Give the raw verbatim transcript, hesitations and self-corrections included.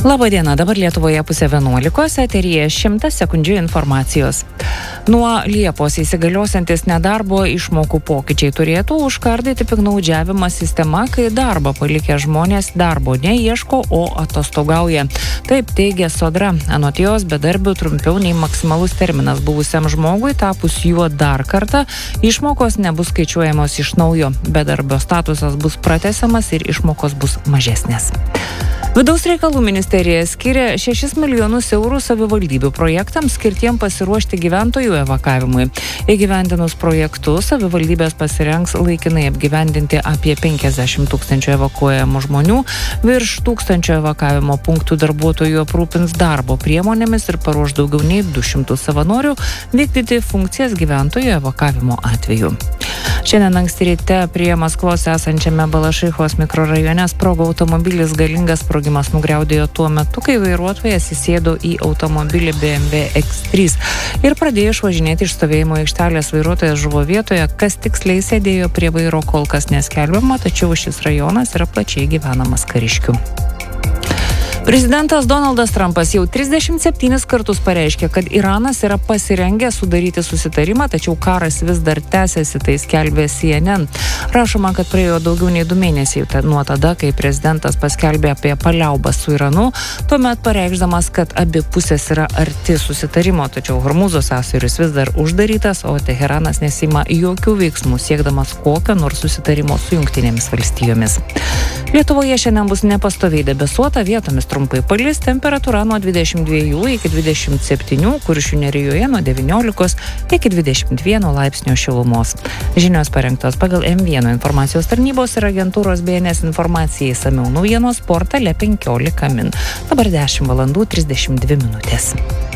Labadiena, dabar Lietuvoje pusė vienuolikos, eteryje šimtas sekundžių informacijos. Nuo Liepos įsigaliosiantis nedarbo išmokų pokyčiai turėtų užkardyti piktnaudžiavimą sistema, kai darbą palikę žmonės darbo neieško, o atostogauja. Taip teigia Sodra. Anot jos, bedarbių trumpiau nei maksimalus terminas buvusiam žmogui tapus juo dar kartą, išmokos nebus skaičiuojamos iš naujo. Bedarbio statusas bus pratęsiamas ir išmokos bus mažesnės. Vidaus reikalų ministerija skiria šešis milijonus eurų savivaldybių projektams skirtiem pasiruošti gyventojų evakavimui. Įgyvendinus projektus, savivaldybės pasirengs laikinai apgyvendinti apie penkiasdešimt tūkstančių evakuojamų žmonių, virš tūkstančio evakavimo punktų darbuotojų aprūpins darbo priemonėmis ir paruoš daugiau nei du šimtus savanorių vykdyti funkcijas gyventojų evakavimo atveju. Šiandien anksti ryte prie Maskvos esančiame Balašychos mikrorajone sprogo automobilis, galingas sprogimas nugriaudėjo tuo metu, kai vairuotojas įsėdo į automobilį B M W X trys ir pradėjo išvažinėti iš stovėjimo aikštelės. Vairuotojas žuvo vietoje, kas tiksliai sėdėjo prie vairo, kol kas neskelbiama, tačiau šis rajonas yra plačiai gyvenamas kariškių. Prezidentas Donaldas Trumpas jau trisdešimt septynis kartus pareiškė, kad Iranas yra pasirengęs sudaryti susitarimą, tačiau karas vis dar tęsiasi, tai skelbė C N N. Rašoma, kad praėjo daugiau nei du mėnesiai nuo tada, kai prezidentas paskelbė apie paliaubą su Iranu, tuomet pareikšdamas, kad abi pusės yra arti susitarimo, tačiau Hormūzo sąsiauris vis dar uždarytas, o Teheranas nesima jokių veiksmų siekdamas kokio nors susitarimo su Jungtinėmis valstijomis. Lietuvoje šiandien bus nepastoviai debesuota, vietomis trumpai palis, temperatūra nuo dvidešimt dviejų iki dvidešimt septynių, Kuršių Nerijoje nuo devyniolikos iki dvidešimt vieno laipsnio šilumos. Žinios parengtos pagal M vienas informacijos tarnybos ir agentūros B N S informacijai, išsamiau naujienos portale penkiolika min. Dabar dešimt valandų trisdešimt dvi minutės.